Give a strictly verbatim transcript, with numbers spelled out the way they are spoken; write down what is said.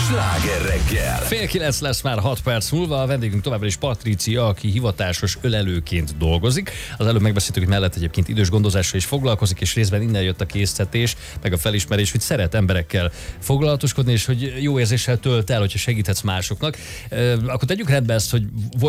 Sláger reggel! Fél kilenc lesz már hat perc múlva, a vendégünk továbbra is Patrícia, aki hivatásos ölelőként dolgozik. Az előbb megbeszéltük, hogy mellett egyébként idős gondozással is foglalkozik, és részben innen jött a késztetés, meg a felismerés, hogy szeret emberekkel foglalatoskodni, és hogy jó érzéssel tölt el, hogyha segíthetsz másoknak. Akkor tegyük rendbe ezt, hogy volt